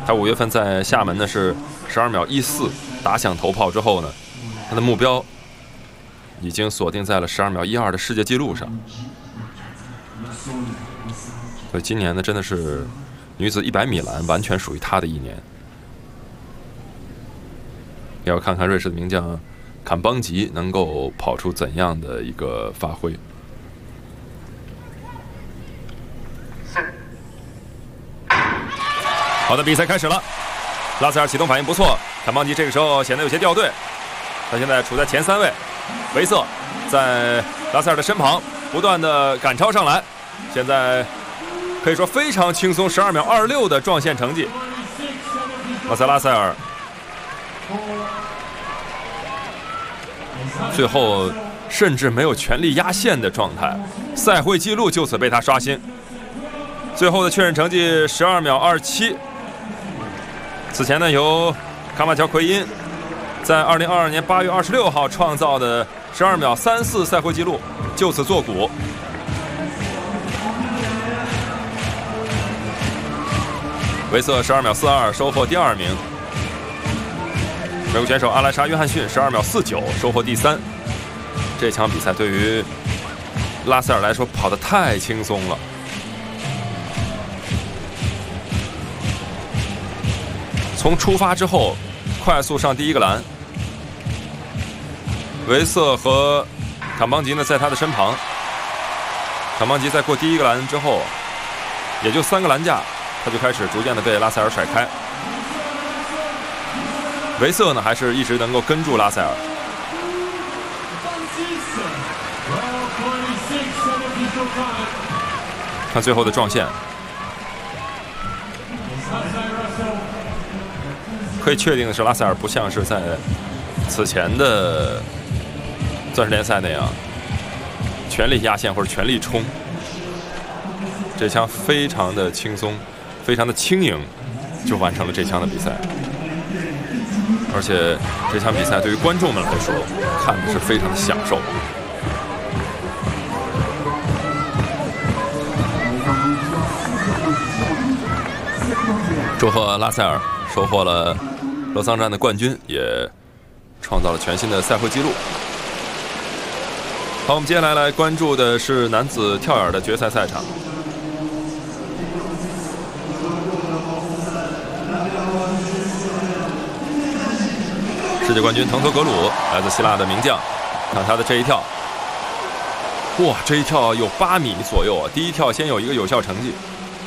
他5月份在厦门呢是12秒14打响头炮之后呢，他的目标已经锁定在了12秒12的世界纪录上。所以今年呢，真的是女子100米栏完全属于她的一年。也要看看瑞士的名将坎邦吉能够跑出怎样的一个发挥。好的，比赛开始了。拉塞尔启动反应不错，坎邦吉这个时候显得有些掉队。他现在处在前3位，维瑟在拉塞尔的身旁不断的赶超上来，现在可以说非常轻松，12秒26的撞线成绩。拉塞尔最后甚至没有全力压线的状态，赛会纪录就此被他刷新。最后的确认成绩12秒27。此前呢，由卡马乔奎因在2022年8月26号创造的12秒34赛会纪录就此作古。维瑟12秒42收获第2名。美国选手阿莱莎·约翰逊12秒49收获第3。这场比赛对于拉塞尔来说跑得太轻松了。从出发之后，快速上第1个栏。维瑟和坎邦吉呢在他的身旁。坎邦吉在过第1个栏之后，也就3个栏架，他就开始逐渐的被拉塞尔甩开。维瑟呢还是一直能够跟住拉塞尔。看最后的撞线，可以确定的是，拉塞尔不像是在此前的钻石联赛那样全力压线或者全力冲，这枪非常的轻松，非常的轻盈，就完成了这枪的比赛。而且这场比赛对于观众们来说，看的是非常的享受。祝贺拉塞尔收获了洛桑站的冠军，也创造了全新的赛会纪录。好，我们接下来关注的是男子跳远的决赛赛场。世界冠军滕托格鲁来自希腊的名将，看他的这一跳，哇，这一跳有8米左右啊！第一跳先有一个有效成绩。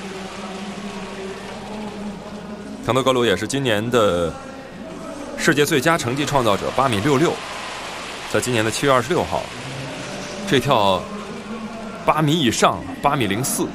滕托格鲁也是今年的世界最佳成绩创造者，8米66，在今年的7月26号，这跳8米以上，8米04。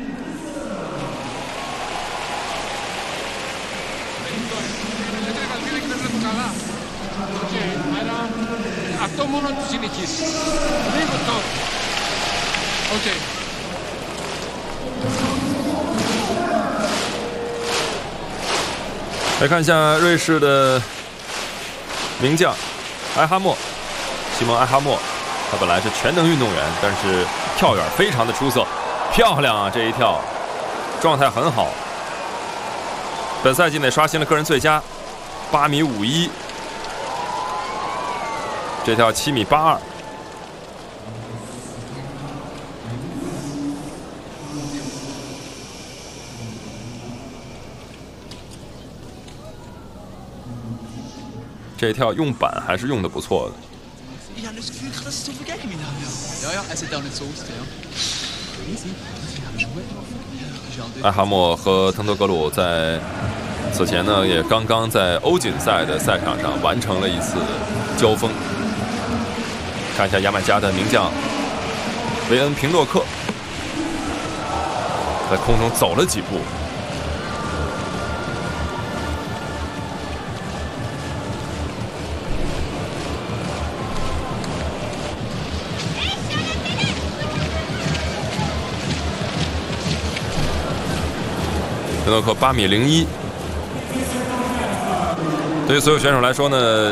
来看一下瑞士的名将埃哈默，西蒙·埃哈默，他本来是全能运动员，但是跳远非常的出色，漂亮啊！这一跳状态很好，本赛季内刷新了个人最佳，8米51，这跳7米82。这一跳用板还是用的不错的。埃哈默和滕托格鲁在此前呢，也刚刚在欧锦赛的赛场上完成了一次交锋。看一下牙买加的名将维恩平洛克，在空中走了几步。平洛克8米01，对于所有选手来说呢，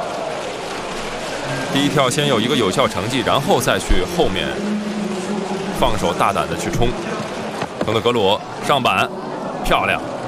第一跳先有一个有效成绩，然后再去后面放手大胆的去冲。滕托格鲁上板，漂亮。